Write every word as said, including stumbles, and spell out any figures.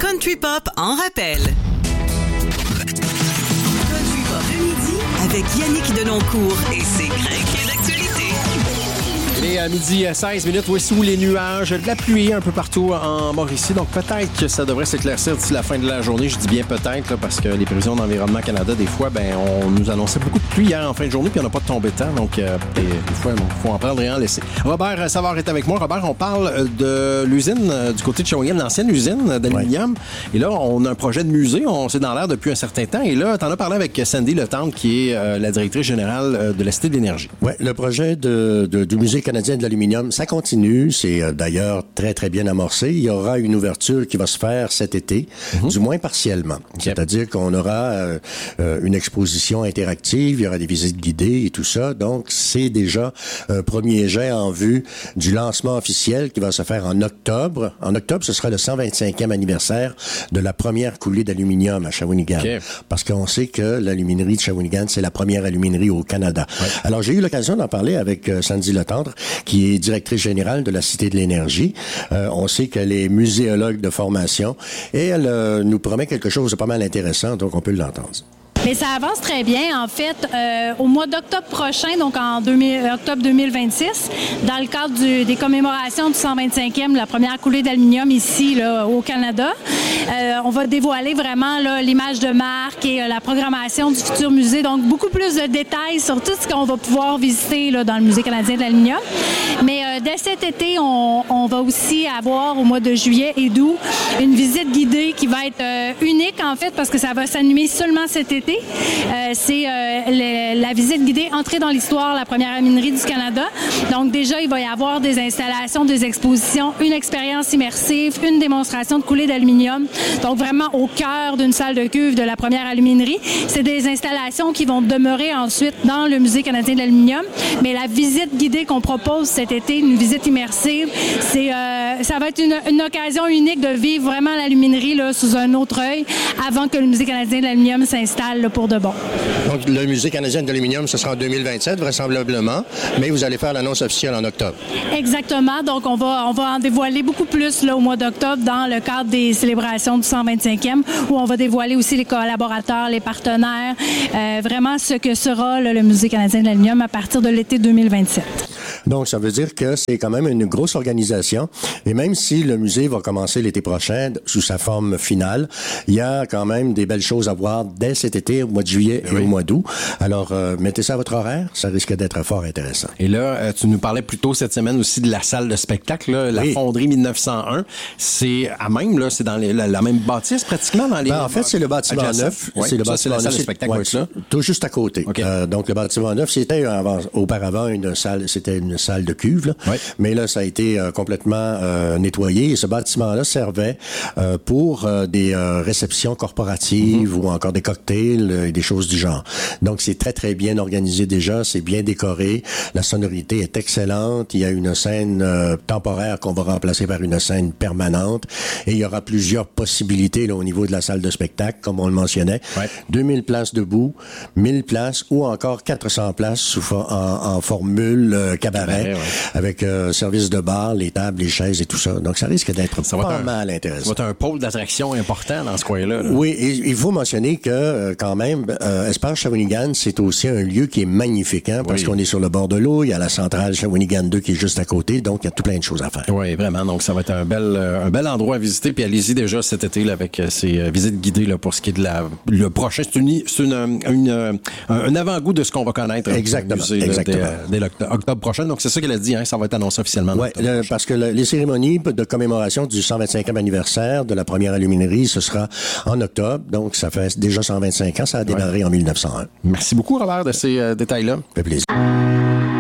Country Pop en rappel. Country Pop le midi avec Yannick Denoncourt et ses crinqués d'actualité. Il est à midi seize minutes, oui, sous les nuages, de la pluie un peu partout en Mauricie. Donc peut-être que ça devrait s'éclaircir d'ici la fin de la journée. Je dis bien peut-être, là, parce que les prévisions d'Environnement Canada, des fois, ben, on nous annonçait beaucoup de pluie hier en fin de journée, puis on n'a pas de tombé de temps. Donc euh, des, des fois, il faut en prendre et en laisser. Robert Savard est avec moi. Robert, on parle de l'usine euh, du côté de Shawinigan, l'ancienne usine d'aluminium. Ouais. Et là, on a un projet de musée. On s'est dans l'air depuis un certain temps. Et là, tu en as parlé avec Sandy Letendre, qui est euh, la directrice générale de la Cité de l'Énergie. Oui, le projet de, de, du Musée canadien de l'aluminium, ça continue. C'est euh, d'ailleurs très, très bien amorcé. Il y aura une ouverture qui va se faire cet été, mm-hmm. du moins partiellement. Yep. C'est-à-dire qu'on aura euh, euh, une exposition interactive, il y aura des visites guidées et tout ça. Donc, c'est déjà un premier jet en vue du lancement officiel qui va se faire en octobre. En octobre, ce sera le cent vingt-cinquième anniversaire de la première coulée d'aluminium à Shawinigan. Okay. Parce qu'on sait que l'aluminerie de Shawinigan, c'est la première aluminerie au Canada. Ouais. Alors, j'ai eu l'occasion d'en parler avec euh, Sandy Letendre, qui est directrice générale de la Cité de l'Énergie. Euh, on sait qu'elle est muséologue de formation et elle euh, nous promet quelque chose de pas mal intéressant, donc on peut l'entendre. Mais ça avance très bien. En fait, euh, au mois d'octobre prochain, donc en deux mille, octobre deux mille vingt-six, dans le cadre du, des commémorations du cent vingt-cinquième de la première coulée d'aluminium ici là, au Canada, euh, on va dévoiler vraiment là, l'image de marque et euh, la programmation du futur musée. Donc, beaucoup plus de détails sur tout ce qu'on va pouvoir visiter là, dans le Musée canadien de l'aluminium. Mais euh, dès cet été, on, on va aussi avoir au mois de juillet et d'août une visite guidée qui va être euh, unique en fait parce que ça va s'animer seulement cet été. Euh, c'est euh, le, la visite guidée Entrée dans l'histoire, la première aluminerie du Canada. Donc déjà, il va y avoir des installations, des expositions, une expérience immersive, une démonstration de coulée d'aluminium. Donc vraiment au cœur d'une salle de cuve de la première aluminerie. C'est des installations qui vont demeurer ensuite dans le Musée canadien de l'aluminium. Mais la visite guidée qu'on propose cet été, une visite immersive, c'est, euh, ça va être une, une occasion unique de vivre vraiment l'aluminerie là, sous un autre œil avant que le Musée canadien de l'aluminium s'installe là, pour de bon. Donc, le Musée canadien de l'aluminium, ce sera en deux mille vingt-sept, vraisemblablement, mais vous allez faire l'annonce officielle en octobre. Exactement. Donc, on va, on va en dévoiler beaucoup plus là, au mois d'octobre dans le cadre des célébrations du cent vingt-cinquième, où on va dévoiler aussi les collaborateurs, les partenaires, euh, vraiment ce que sera là, le Musée canadien de l'aluminium à partir de l'été deux mille vingt-sept. Donc, ça veut dire que c'est quand même une grosse organisation. Et même si le musée va commencer l'été prochain sous sa forme finale, il y a quand même des belles choses à voir dès cet été, au mois de juillet et oui. au mois d'août. Alors, euh, mettez ça à votre horaire. Ça risque d'être fort intéressant. Et là, euh, tu nous parlais plus tôt cette semaine aussi de la salle de spectacle, là, la oui. Fonderie mille neuf cent un. C'est à même, là, c'est dans les, la, la même bâtisse pratiquement dans les... Ben, en fait, c'est le bâtiment adjacent. neuf. Oui. C'est le ça, bâtiment c'est la salle neuf. de spectacle, ouais, oui, ça. Tout juste à côté. Okay. Euh, donc, le bâtiment neuf, c'était avant, auparavant une salle, c'était une salle de cuve, là. Oui. Mais là, ça a été euh, complètement euh, nettoyé. Et ce bâtiment-là servait euh, pour euh, des euh, réceptions corporatives mm-hmm. ou encore des cocktails et euh, des choses du genre. Donc, c'est très, très bien organisé déjà. C'est bien décoré. La sonorité est excellente. Il y a une scène euh, temporaire qu'on va remplacer par une scène permanente. Et il y aura plusieurs possibilités là, au niveau de la salle de spectacle, comme on le mentionnait. Ouais. deux mille places debout, mille places ou encore quatre cents places sous for- en, en formule euh, cabaret, cabaret ouais. avec euh, service de bar, les tables, les chaises et tout ça. Donc, ça risque d'être ça pas mal un, intéressant. Ça va être un pôle d'attraction important dans ce coin-là. Là. Oui, et il faut mentionner que, euh, quand même, euh, Espace Shawinigan, c'est aussi un lieu qui est magnifique, hein, parce oui. qu'on est sur le bord de l'eau, il y a la centrale Shawinigan deux qui est juste à côté, donc il y a tout plein de choses à faire. Oui, vraiment. Donc, ça va être un bel, euh, un bel endroit à visiter, puis allez-y déjà cet été là, avec euh, ces euh, visites guidées là, pour ce qui est de la, le prochain. C'est, une, c'est une, une, euh, un avant-goût de ce qu'on va connaître. Exactement. Musée, exactement. Là, dès, dès octobre prochain. Donc, c'est ça qu'elle a dit, hein, ça va être annoncé officiellement. Oui, parce que le, les cérémonies de commémoration du cent vingt-cinquième anniversaire de la première aluminerie, ce sera en octobre. Donc, ça fait déjà cent vingt-cinq ans. Ça a démarré ouais. en mille neuf cent un. Merci beaucoup, Robert, de ces euh, détails-là. Ça fait plaisir.